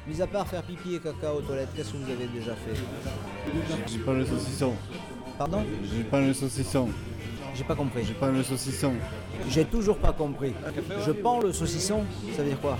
Mis à part faire pipi et caca aux toilettes, qu'est-ce que vous avez déjà fait? J'ai pas le saucisson. Pardon? J'ai pas le saucisson. J'ai pas compris. J'ai pas le saucisson. J'ai toujours pas compris. Je pends le saucisson, ça veut dire quoi?